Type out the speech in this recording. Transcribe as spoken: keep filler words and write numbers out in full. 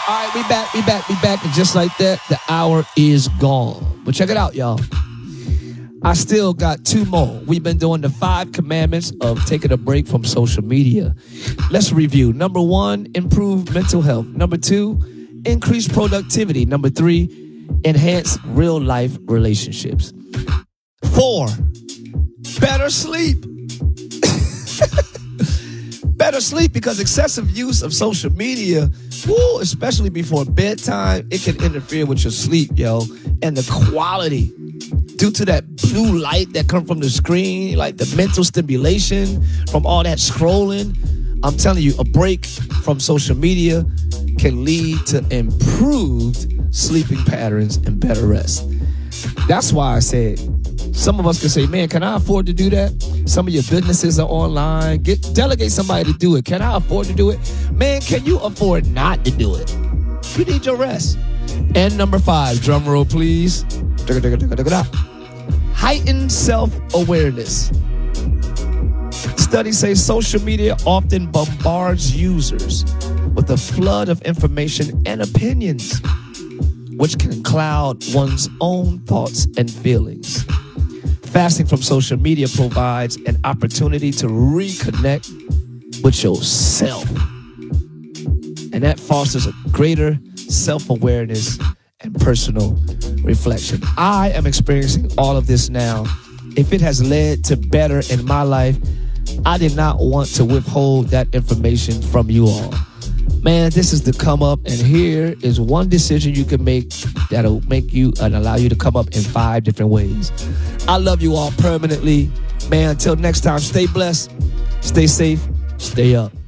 All right, we back, we back, we back. And just like that, the hour is gone. But check it out, y'all. I still got two more. We've been doing the five commandments of taking a break from social media. Let's review. Number one, improve mental health. Number two, increase productivity. Number three, enhance real life relationships. Four, better sleep. Better sleep, because excessive use of social media, woo, especially before bedtime, it can interfere with your sleep, yo. And the quality, due to that blue light that comes from the screen, like the mental stimulation from all that scrolling. I'm telling you, a break from social media can lead to improved sleeping patterns and better rest. That's why I said, some of us can say, man, can I afford to do that? Some of your businesses are online. Get delegate somebody to do it. Can I afford to do it? Man, can you afford not to do it? You need your rest. And number five, drum roll, please. Heightened self-awareness. Studies say social media often bombards users with a flood of information and opinions, which can cloud one's own thoughts and feelings. Fasting from social media provides an opportunity to reconnect with yourself. And that fosters a greater self-awareness and personal reflection. I am experiencing all of this now. If it has led to better in my life, I did not want to withhold that information from you all. Man, this is the come up, and here is one decision you can make that'll make you and allow you to come up in five different ways. I love you all permanently. Man, until next time, stay blessed, stay safe, stay up.